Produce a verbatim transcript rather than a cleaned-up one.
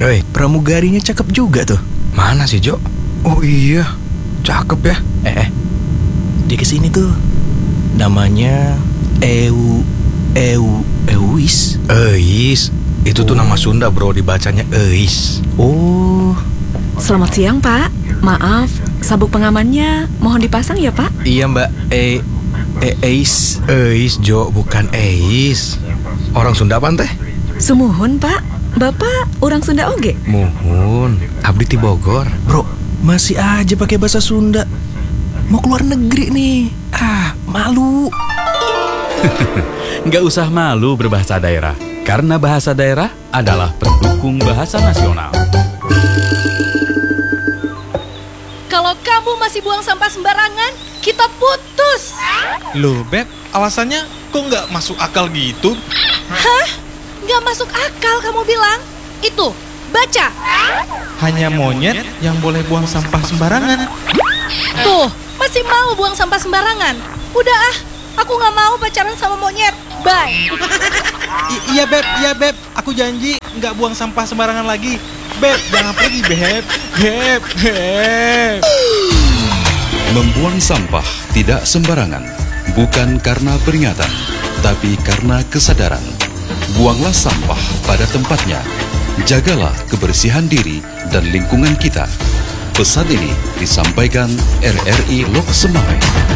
Hei, pramugarinya cakep juga tuh. Mana sih, Jo? Oh iya, cakep ya. Eh, eh. Dia kesini tuh. Namanya Eu Eu Euis. Eis. Itu tuh nama Sunda, bro, dibacanya Eis. Oh. Selamat siang, Pak. Maaf, sabuk pengamannya mohon dipasang ya, Pak? Iya, Mbak. E E Eis. Eis, Jo, bukan Eis. Orang Sunda apa teh? Sumuhun, Pak. Bapak orang Sunda oge. Muhun, abdi ti Bogor. Bro, masih aja pakai bahasa Sunda. Mau keluar negeri nih. Ah, malu. Nggak usah malu berbahasa daerah, karena bahasa daerah adalah pendukung bahasa nasional. Kalau kamu masih buang sampah sembarangan, kita putus. Loh, Beb, alasannya kok nggak masuk akal gitu? Hah? Nggak masuk akal kamu bilang? Itu, baca. Hanya monyet yang boleh buang sampah sembarangan. Tuh, masih mau buang sampah sembarangan. Udah ah, aku nggak mau pacaran sama monyet. Bye. I- iya, Beb, iya, Beb. Aku janji nggak buang sampah sembarangan lagi. Beb, jangan pergi, Beb. Beb, Beb. Membuang sampah tidak sembarangan, bukan karena peringatan, tapi karena kesadaran. Buanglah sampah pada tempatnya. Jagalah kebersihan diri dan lingkungan kita. Pesan ini disampaikan R R I Lok Semamai.